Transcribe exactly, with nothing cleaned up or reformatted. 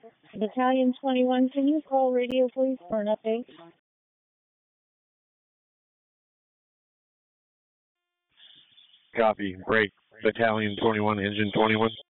Battalion twenty-one, can you call radio, please, for an update? Copy. Break. Battalion twenty-one, Engine twenty-one.